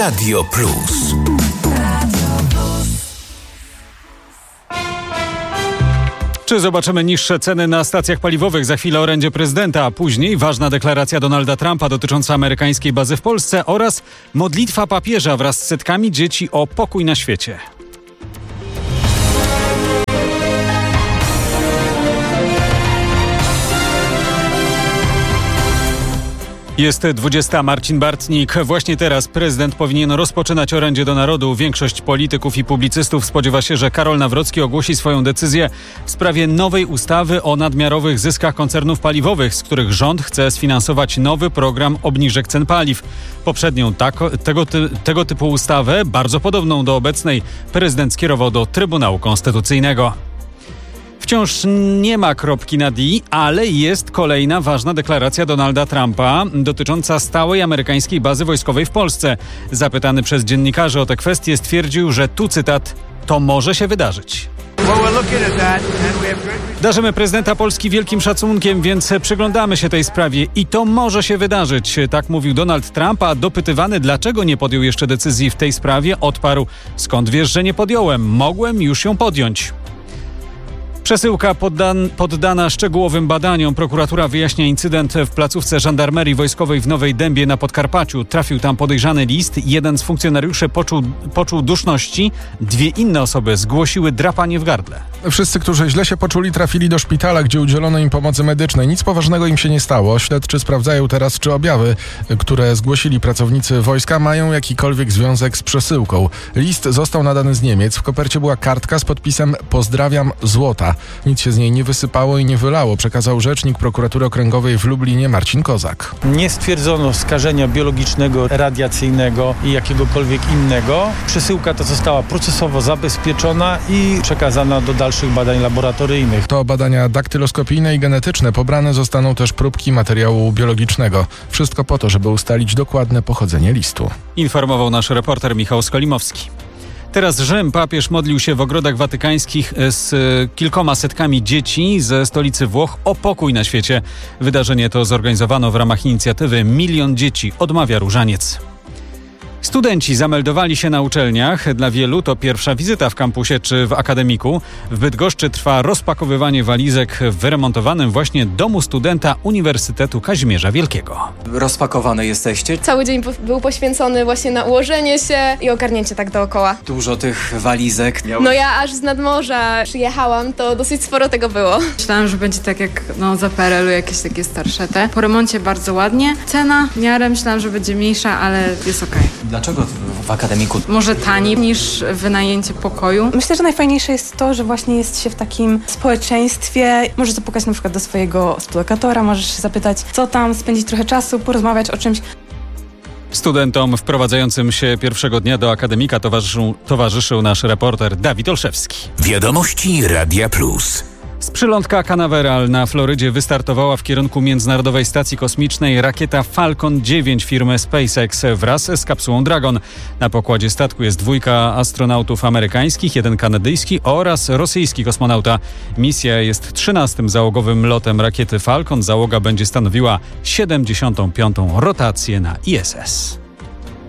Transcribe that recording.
Radio Plus. Czy zobaczymy niższe ceny na stacjach paliwowych? Za chwilę orędzie prezydenta, a później ważna deklaracja Donalda Trumpa dotycząca amerykańskiej bazy w Polsce oraz modlitwa papieża wraz z setkami dzieci o pokój na świecie. Jest 20. Marcin Bartnik. Właśnie teraz prezydent powinien rozpoczynać orędzie do narodu. Większość polityków i publicystów spodziewa się, że Karol Nawrocki ogłosi swoją decyzję w sprawie nowej ustawy o nadmiarowych zyskach koncernów paliwowych, z których rząd chce sfinansować nowy program obniżek cen paliw. Poprzednią tego typu ustawę, bardzo podobną do obecnej, prezydent skierował do Trybunału Konstytucyjnego. Wciąż nie ma kropki nad i, ale jest kolejna ważna deklaracja Donalda Trumpa dotycząca stałej amerykańskiej bazy wojskowej w Polsce. Zapytany przez dziennikarzy o tę kwestię stwierdził, że tu cytat, to może się wydarzyć. Darzymy prezydenta Polski wielkim szacunkiem, więc przyglądamy się tej sprawie i to może się wydarzyć. Tak mówił Donald Trump, a dopytywany, dlaczego nie podjął jeszcze decyzji w tej sprawie, odparł: skąd wiesz, że nie podjąłem? Mogłem już ją podjąć. Przesyłka poddana szczegółowym badaniom. Prokuratura wyjaśnia incydent w placówce żandarmerii wojskowej w Nowej Dębie na Podkarpaciu. Trafił tam podejrzany list. Jeden z funkcjonariuszy poczuł duszności. Dwie inne osoby zgłosiły drapanie w gardle. Wszyscy, którzy źle się poczuli, trafili do szpitala, gdzie udzielono im pomocy medycznej. Nic poważnego im się nie stało. Śledczy sprawdzają teraz, czy objawy, które zgłosili pracownicy wojska, mają jakikolwiek związek z przesyłką. List został nadany z Niemiec. W kopercie była kartka z podpisem „Pozdrawiam, Złota”. Nic się z niej nie wysypało i nie wylało, przekazał rzecznik prokuratury okręgowej w Lublinie Marcin Kozak. Nie stwierdzono skażenia biologicznego, radiacyjnego i jakiegokolwiek innego. Przesyłka ta została procesowo zabezpieczona i przekazana do dalszych badań laboratoryjnych. To badania daktyloskopijne i genetyczne. Pobrane zostaną też próbki materiału biologicznego. Wszystko po to, żeby ustalić dokładne pochodzenie listu. Informował nasz reporter Michał Skolimowski. Teraz Rzym. Papież modlił się w ogrodach watykańskich z kilkoma setkami dzieci ze stolicy Włoch o pokój na świecie. Wydarzenie to zorganizowano w ramach inicjatywy Milion Dzieci odmawia różaniec. Studenci zameldowali się na uczelniach. Dla wielu to pierwsza wizyta w kampusie czy w akademiku. W Bydgoszczy trwa rozpakowywanie walizek w wyremontowanym właśnie domu studenta Uniwersytetu Kazimierza Wielkiego. Rozpakowane jesteście? Cały dzień był poświęcony właśnie na ułożenie się i ogarnięcie tak dookoła. Dużo tych walizek. No ja aż z nadmorza przyjechałam, to dosyć sporo tego było. Myślałam, że będzie tak jak za PRL-u, jakieś takie starsze te. Po remoncie bardzo ładnie. Cena w miarę myślałam, że będzie mniejsza, ale jest okej. Dlaczego w akademiku? Może taniej niż wynajęcie pokoju. Myślę, że najfajniejsze jest to, że właśnie jest się w takim społeczeństwie. Możesz zapukać na przykład do swojego współlokatora, możesz zapytać, co tam, spędzić trochę czasu, porozmawiać o czymś. Studentom wprowadzającym się pierwszego dnia do akademika towarzyszył nasz reporter Dawid Olszewski. Wiadomości Radia Plus. Sprzylątka Canaveral na Florydzie wystartowała w kierunku Międzynarodowej Stacji Kosmicznej rakieta Falcon 9 firmy SpaceX wraz z kapsułą Dragon. Na pokładzie statku jest 2 astronautów amerykańskich, 1 kanadyjski oraz rosyjski kosmonauta. Misja jest 13. załogowym lotem rakiety Falcon. Załoga będzie stanowiła 75. rotację na ISS.